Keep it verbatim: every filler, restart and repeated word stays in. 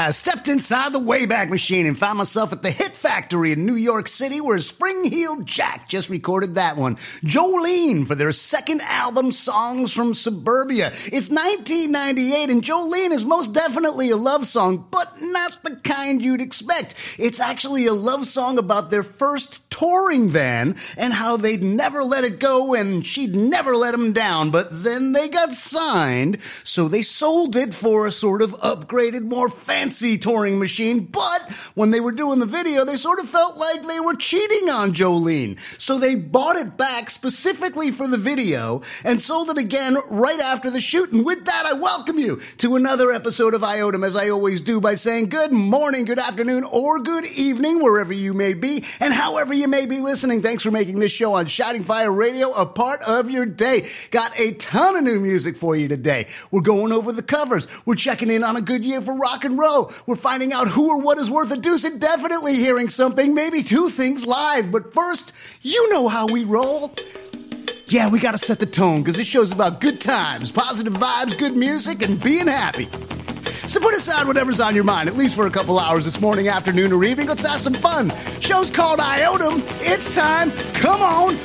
yeah, I stepped inside the Wayback Machine and found myself at the Hit Factory in New York City where Spring-Heeled Jack just recorded that one, Jolene, for their second album, Songs from Suburbia. It's nineteen ninety-eight, and Jolene is most definitely a love song, but not the kind you'd expect. It's actually a love song about their first touring van and how they'd never let it go and she'd never let them down, but then they got signed, so they sold it for a sort of upgraded, more fancy touring machine, but when they were doing the video, they sort of felt like they were cheating on Jolene, so they bought it back specifically for the video and sold it again right after the shoot. And with that, I welcome you to another episode of Iotum, as I always do by saying good morning, good afternoon, or good evening, wherever you may be, and however you may be listening. Thanks for making this show on Shouting Fire Radio a part of your day. Got a ton of new music for you today. We're going over the covers. We're checking in on a good year for rock and roll. We're finding out who or what is worth a deuce and definitely hearing something, maybe two things live. But first, you know how we roll. Yeah, we gotta set the tone, because this show's about good times, positive vibes, good music, and being happy. So put aside whatever's on your mind, at least for a couple hours this morning, afternoon, or evening. Let's have some fun. Show's called Iotum. It's time. Come on.